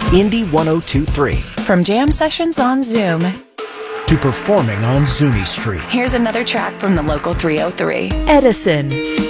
Indy 1023. From jam sessions on Zoom To performing on Zuni Street. Here's another track from the local 303. Edison.